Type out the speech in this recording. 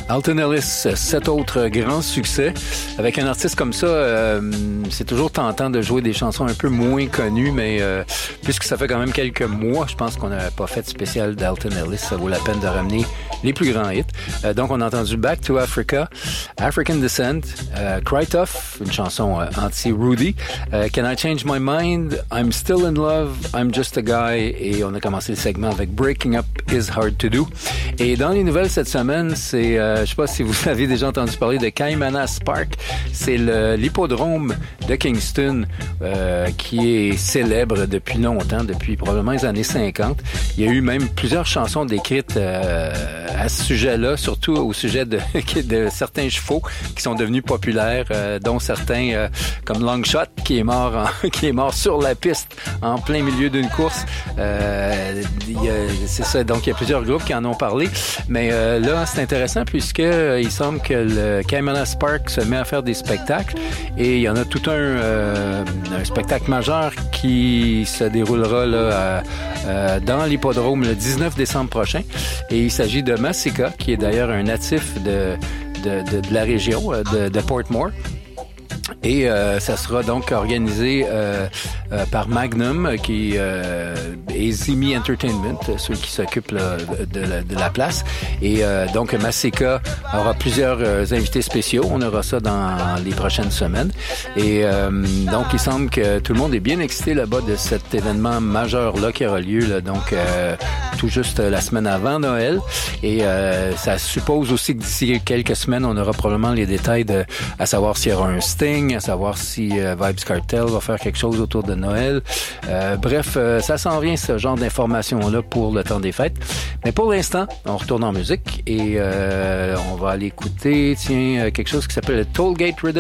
Alton Ellis, 7 autres grands succès. Avec un artiste comme ça, c'est toujours tentant de jouer des chansons un peu moins connues, mais puisque ça fait quand même quelques mois, je pense qu'on n'a pas fait de spécial d'Alton Ellis. Ça vaut la peine de ramener les plus grands hits. Donc, on a entendu Back to Africa, African Descent, Cry Tough, une chanson anti-Rudy, Can I Change My Mind, I'm Still in Love, I'm Just a Guy, et on a commencé le segment avec Breaking Up is Hard to Do. Et dans les nouvelles cette semaine, c'est, je sais pas si vous avez déjà entendu parler de Caymanas Park, c'est l'hippodrome de Kingston qui est célèbre depuis longtemps, depuis probablement les années 50. Il y a eu même plusieurs chansons décrites à ce sujet-là, surtout au sujet de certains chevaux qui sont devenus populaires, dont certains comme Longshot qui est mort sur la piste en plein milieu d'une course. C'est ça. Donc il y a plusieurs groupes qui en ont parlé, mais là c'est intéressant puisque il semble que le Caymanas Park se met à faire des spectacles et il y en a tout un spectacle majeur qui se déroulera là dans l'hippodrome le 19 décembre prochain, et il s'agit de Masika, qui est d'ailleurs un natif de la région de Portmore. Et ça sera donc organisé par Magnum et Zimi Entertainment, ceux qui s'occupent là, de la place. Et donc Masika aura plusieurs invités spéciaux. On aura ça dans les prochaines semaines. Et donc il semble que tout le monde est bien excité là-bas de cet événement majeur-là qui aura lieu là, donc tout juste la semaine avant Noël. Et ça suppose aussi que d'ici quelques semaines, on aura probablement les détails à savoir s'il y aura un Sting, à savoir si Vybz Kartel va faire quelque chose autour de Noël. Bref, ça s'en vient, ce genre d'informations-là pour le temps des fêtes. Mais pour l'instant, on retourne en musique et on va aller écouter, quelque chose qui s'appelle le Tollgate Rhythm